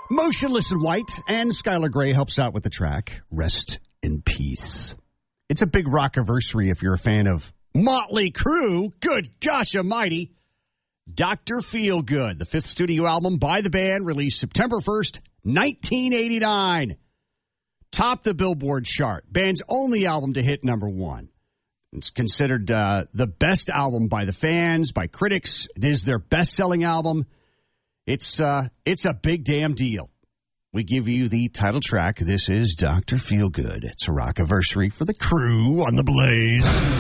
Motionless in White, and Skylar Grey helps out with the track, Rest in Peace. It's a big rockiversary if you're a fan of Motley Crue. Good gosh almighty. Dr. Feelgood, the fifth studio album by the band, released September 1st, 1989. Topped the Billboard chart. Band's only album to hit number one. It's considered the best album by the fans, by critics. It is their best-selling album. It's a big damn deal. We give you the title track. This is Dr. Feelgood. It's a rockiversary for the Crew on the Blaze.